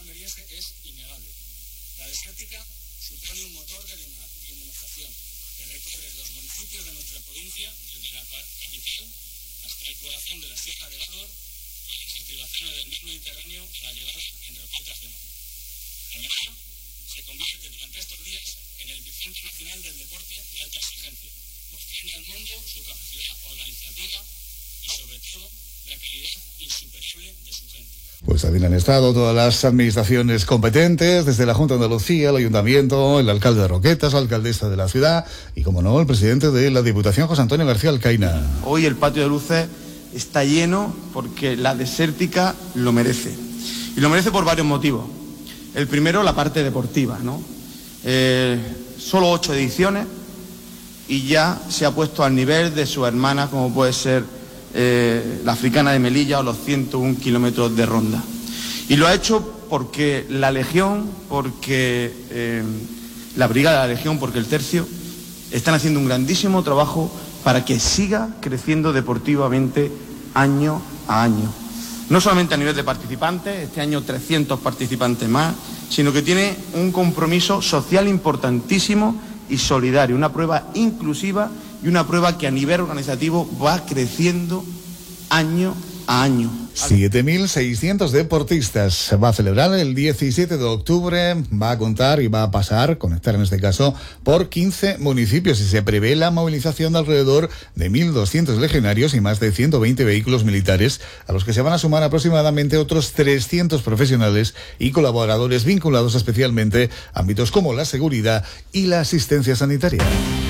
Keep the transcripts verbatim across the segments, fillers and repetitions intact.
almeriense es innegable. La desértica supone un motor de dinamización que recorre los municipios de nuestra provincia, desde la capital hasta el corazón de la Sierra de Gádor, con las estribaciones del mar Mediterráneo a la llegada en Roquetas de Mar. Almería se convierte durante estos días en el epicentro nacional del deporte de alta exigencia, mostrando al mundo su capacidad organizativa y, sobre todo, la calidad insuperable de su gente. Pues también han estado todas las administraciones competentes, desde la Junta de Andalucía, el Ayuntamiento, el alcalde de Roquetas, la alcaldesa de la ciudad y, como no, el presidente de la Diputación, José Antonio García Alcaina. Hoy el patio de luces está lleno porque la desértica lo merece. Y lo merece por varios motivos. El primero, la parte deportiva, ¿no? Eh, solo ocho ediciones y ya se ha puesto al nivel de su hermana, como puede ser eh, la Africana de Melilla o los ciento uno kilómetros de Ronda. Y lo ha hecho porque la Legión, porque eh, la Brigada de la Legión, porque el Tercio, están haciendo un grandísimo trabajo para que siga creciendo deportivamente año a año. No solamente a nivel de participantes, este año trescientos participantes más, sino que tiene un compromiso social importantísimo y solidario, una prueba inclusiva y una prueba que a nivel organizativo va creciendo año a año. siete mil seiscientos deportistas. Se va a celebrar el diecisiete de octubre, va a contar y va a pasar, conectar en este caso, por quince municipios y se prevé la movilización de alrededor de mil doscientos legionarios y más de ciento veinte vehículos militares, a los que se van a sumar aproximadamente otros trescientos profesionales y colaboradores vinculados especialmente a ámbitos como la seguridad y la asistencia sanitaria.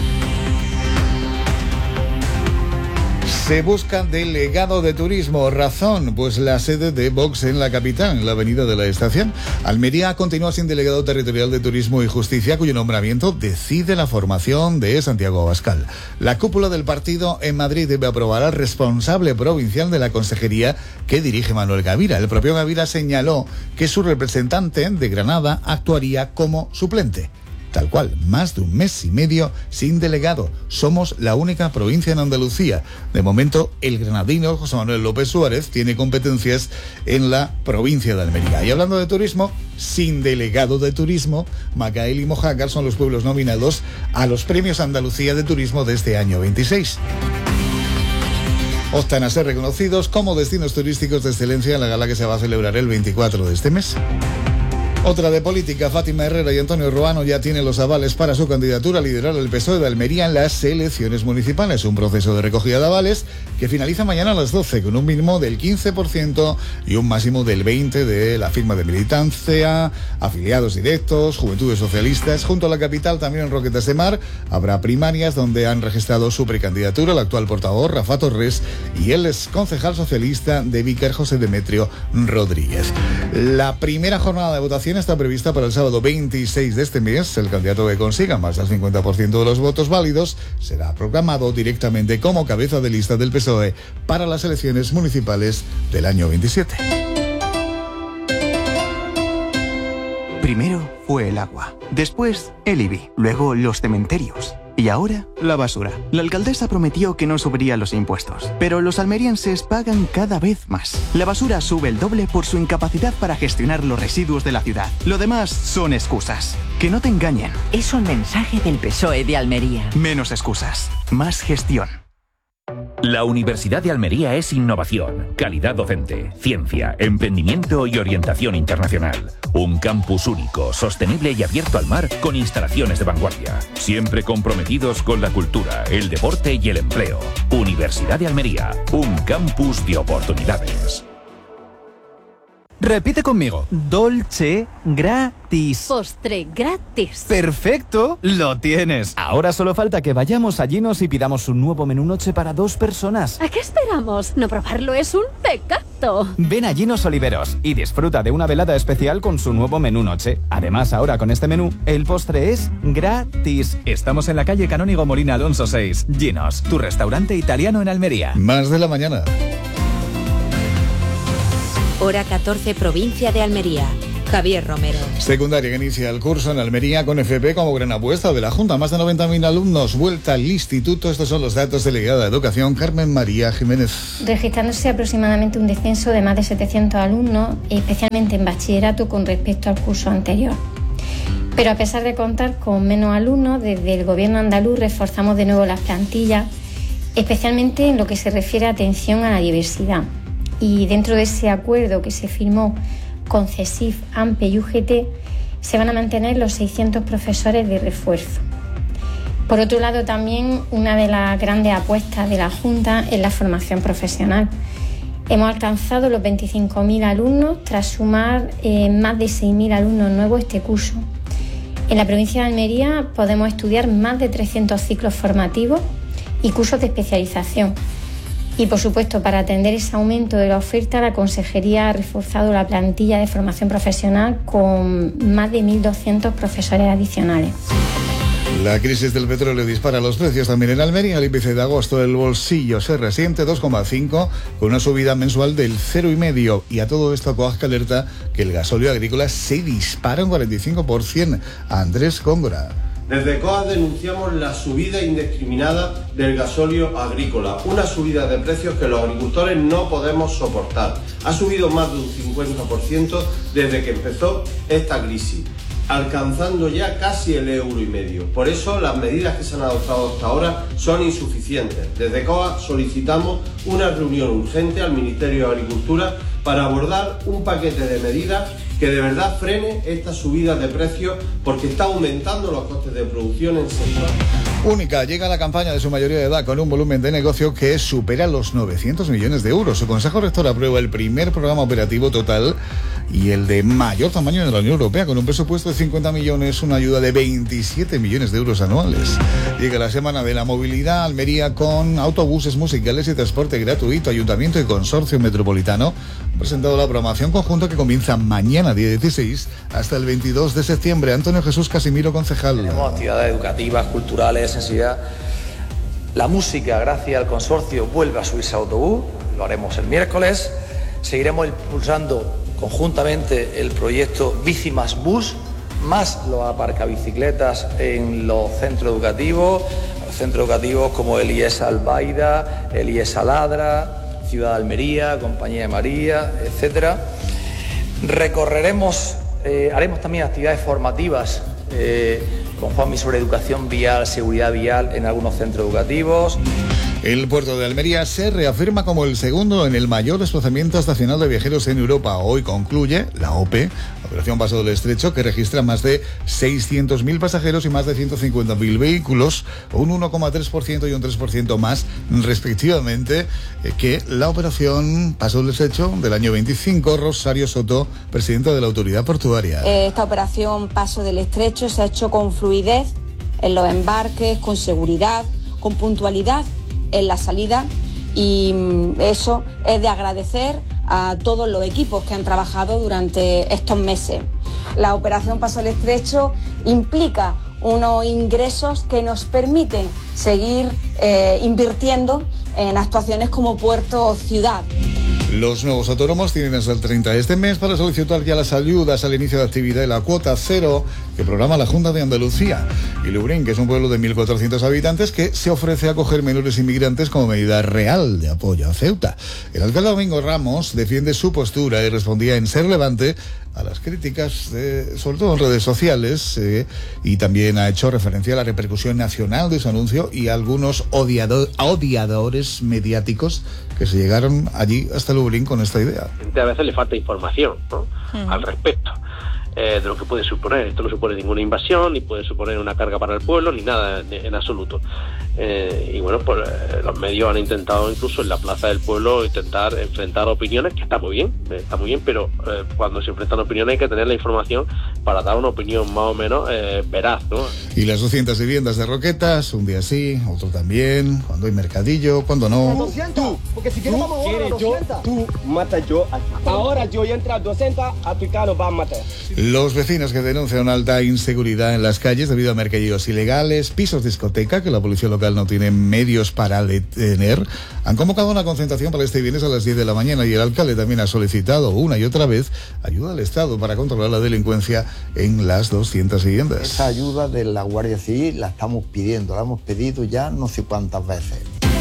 Se busca delegado de turismo. Razón, pues la sede de Vox en la capital, en la avenida de la Estación. Almería continúa sin delegado territorial de Turismo y Justicia, cuyo nombramiento decide la formación de Santiago Abascal. La cúpula del partido en Madrid debe aprobar al responsable provincial de la consejería que dirige Manuel Gavira. El propio Gavira señaló que su representante de Granada actuaría como suplente. Tal cual, más de un mes y medio sin delegado. Somos la única provincia en Andalucía. De momento, el granadino José Manuel López Suárez tiene competencias en la provincia de Almería. Y hablando de turismo, sin delegado de turismo, Macael y Mojácar son los pueblos nominados a los Premios Andalucía de Turismo de este año veintiséis. Optan a ser reconocidos como destinos turísticos de excelencia en la gala que se va a celebrar el veinticuatro de este mes. Otra de política, Fátima Herrera y Antonio Ruano ya tienen los avales para su candidatura a liderar el P S O E de Almería en las elecciones municipales. Un proceso de recogida de avales que finaliza mañana a las doce con un mínimo del quince por ciento y un máximo del veinte por ciento de la firma de militancia, afiliados directos, Juventudes Socialistas. Junto a la capital, también en Roquetas de Mar, habrá primarias donde han registrado su precandidatura el actual portavoz Rafa Torres y el ex concejal socialista de Vícar, José Demetrio Rodríguez. La primera jornada de votación está prevista para el sábado veintiséis de este mes. El candidato que consiga más del cincuenta por ciento de los votos válidos será proclamado directamente como cabeza de lista del P S O E para las elecciones municipales del año veintisiete. Primero fue el agua, después el I B I, luego los cementerios. Y ahora, la basura. La alcaldesa prometió que no subiría los impuestos, pero los almerienses pagan cada vez más. La basura sube el doble por su incapacidad para gestionar los residuos de la ciudad. Lo demás son excusas. Que no te engañen. Es un mensaje del P S O E de Almería. Menos excusas, más gestión. La Universidad de Almería es innovación, calidad docente, ciencia, emprendimiento y orientación internacional. Un campus único, sostenible y abierto al mar con instalaciones de vanguardia. Siempre comprometidos con la cultura, el deporte y el empleo. Universidad de Almería, un campus de oportunidades. Repite conmigo. Dolce gratis. Postre gratis. ¡Perfecto! ¡Lo tienes! Ahora solo falta que vayamos a Ginos y pidamos un nuevo menú noche para dos personas. ¿A qué esperamos? No probarlo es un pecado. Ven a Ginos Oliveros y disfruta de una velada especial con su nuevo menú noche. Además, ahora con este menú, el postre es gratis. Estamos en la calle Canónigo Molina Alonso seis. Ginos, tu restaurante italiano en Almería. Más de la mañana. Hora catorce, provincia de Almería. Javier Romero. Secundaria que inicia el curso en Almería con F P como gran apuesta de la Junta. Más de noventa mil alumnos, vuelta al instituto. Estos son los datos de delegada de Educación, Carmen María Jiménez. Registrándose aproximadamente un descenso de más de setecientos alumnos, especialmente en bachillerato con respecto al curso anterior. Pero a pesar de contar con menos alumnos, desde el Gobierno andaluz reforzamos de nuevo las plantillas, especialmente en lo que se refiere a atención a la diversidad. Y dentro de ese acuerdo que se firmó con CESIF, AMPE y U G T, se van a mantener los seiscientos profesores de refuerzo. Por otro lado, también una de las grandes apuestas de la Junta es la formación profesional. Hemos alcanzado los veinticinco mil alumnos tras sumar eh, más de seis mil alumnos nuevos este curso. En la provincia de Almería podemos estudiar más de trescientos ciclos formativos y cursos de especialización. Y, por supuesto, para atender ese aumento de la oferta, la Consejería ha reforzado la plantilla de formación profesional con más de mil doscientos profesores adicionales. La crisis del petróleo dispara los precios también en Almería. El índice de agosto del bolsillo se resiente dos coma cinco con una subida mensual del cero coma cinco. Y a todo esto Coag alerta que el gasóleo agrícola se dispara un cuarenta y cinco por ciento. Andrés Góngora. Desde Coag denunciamos la subida indiscriminada del gasóleo agrícola, una subida de precios que los agricultores no podemos soportar. Ha subido más de un cincuenta por ciento desde que empezó esta crisis, alcanzando ya casi el euro y medio. Por eso las medidas que se han adoptado hasta ahora son insuficientes. Desde Coag solicitamos una reunión urgente al Ministerio de Agricultura para abordar un paquete de medidas que de verdad frene esta subida de precios, porque está aumentando los costes de producción en sector. Única llega a la campaña de su mayoría de edad con un volumen de negocio que supera los novecientos millones de euros. Su Consejo Rector aprueba el primer programa operativo total y el de mayor tamaño de la Unión Europea, con un presupuesto de cincuenta millones, una ayuda de veintisiete millones de euros anuales. Llega la Semana de la Movilidad Almería con autobuses musicales y transporte gratuito. Ayuntamiento y Consorcio Metropolitano han presentado la programación conjunta que comienza mañana, día dieciséis, hasta el veintidós de septiembre. Antonio Jesús Casimiro, concejal. Tenemos actividades educativas, culturales, sensibilidad. La música, gracias al consorcio, vuelve a subirse a autobús. Lo haremos el miércoles. Seguiremos impulsando conjuntamente el proyecto Bici más Bus, más los aparcabicicletas en los centros educativos, centros educativos como el I E S Albaida, el I E S Ladra, Ciudad de Almería, Compañía de María, etcétera. Recorreremos, eh, haremos también actividades formativas eh, con Juanmi sobre educación vial, seguridad vial en algunos centros educativos. El puerto de Almería se reafirma como el segundo en el mayor desplazamiento estacional de viajeros en Europa. Hoy concluye la O P E, la Operación Paso del Estrecho, que registra más de seiscientos mil pasajeros y más de ciento cincuenta mil vehículos, un uno coma tres por ciento y un tres por ciento más, respectivamente, que la Operación Paso del Estrecho del año veinticinco. Rosario Soto, presidenta de la Autoridad Portuaria. Esta Operación Paso del Estrecho se ha hecho con fluidez en los embarques, con seguridad, con puntualidad en la salida, y eso es de agradecer a todos los equipos que han trabajado durante estos meses. La Operación Paso del Estrecho implica unos ingresos que nos permiten seguir eh, invirtiendo en actuaciones como Puerto Ciudad. Los nuevos autónomos tienen hasta el treinta de este mes para solicitar ya las ayudas al inicio de actividad de la cuota cero que programa la Junta de Andalucía. Y Lubrién, que es un pueblo de mil cuatrocientos habitantes que se ofrece a acoger menores inmigrantes como medida real de apoyo a Ceuta. El alcalde Domingo Ramos defiende su postura y respondía en Ser Levante a las críticas, de, sobre todo en redes sociales, eh, y también ha hecho referencia a la repercusión nacional de su anuncio y a algunos odiado, odiadores mediáticos que se llegaron allí hasta Lublin con esta idea. A veces le falta información, ¿no? uh-huh. al respecto eh, de lo que puede suponer. Esto no supone ninguna invasión, ni puede suponer una carga para el pueblo, ni nada en, en absoluto. Eh, y bueno, pues eh, los medios han intentado incluso en la plaza del pueblo intentar enfrentar opiniones, que está muy bien, eh, está muy bien, pero eh, cuando se enfrentan opiniones hay que tener la información para dar una opinión más o menos eh, veraz, ¿no? Y las doscientas viviendas de Roquetas, un día sí, otro también, cuando hay mercadillo, cuando no. Tú, porque si quieres vamos a yo, tú matas yo. Ahora yo entra a doscientas, a tu carro va a matar. Los vecinos que denuncian una alta inseguridad en las calles debido a mercadillos ilegales, pisos discoteca que la policía local no tiene medios para detener, han convocado una concentración para este viernes a las diez de la mañana y el alcalde también ha solicitado una y otra vez ayuda al Estado para controlar la delincuencia en las doscientas viviendas. Esa ayuda de la Guardia Civil la estamos pidiendo, la hemos pedido ya no sé cuántas veces.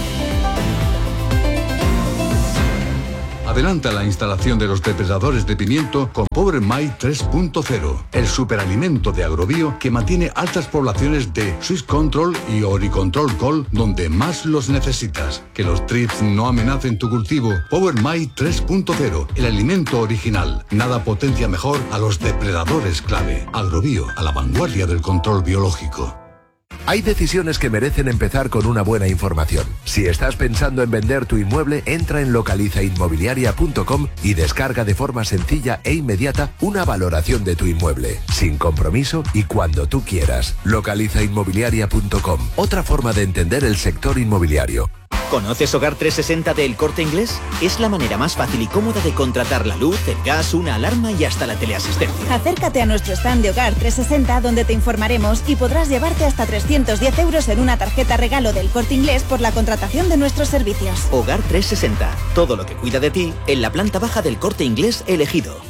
Adelanta la instalación de los depredadores de pimiento con Power My tres punto cero, el superalimento de Agrobio que mantiene altas poblaciones de Swiss Control y Oricontrol Col donde más los necesitas. Que los trips no amenacen tu cultivo. Power My tres punto cero, el alimento original. Nada potencia mejor a los depredadores clave. Agrobio, a la vanguardia del control biológico. Hay decisiones que merecen empezar con una buena información. Si estás pensando en vender tu inmueble, entra en localiza inmobiliaria punto com y descarga de forma sencilla e inmediata una valoración de tu inmueble, sin compromiso y cuando tú quieras. localiza inmobiliaria punto com, otra forma de entender el sector inmobiliario. ¿Conoces Hogar trescientos sesenta del Corte Inglés? Es la manera más fácil y cómoda de contratar la luz, el gas, una alarma y hasta la teleasistencia. Acércate a nuestro stand de Hogar trescientos sesenta donde te informaremos y podrás llevarte hasta trescientos diez euros en una tarjeta regalo del Corte Inglés por la contratación de nuestros servicios. Hogar trescientos sesenta, todo lo que cuida de ti en la planta baja del Corte Inglés elegido.